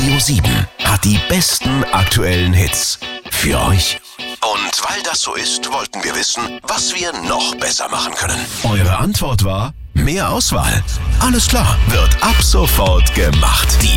Radio 7 hat die besten aktuellen Hits für euch. Und weil das so ist, wollten wir wissen, was wir noch besser machen können. Eure Antwort war: mehr Auswahl. Alles klar, wird ab sofort gemacht. Die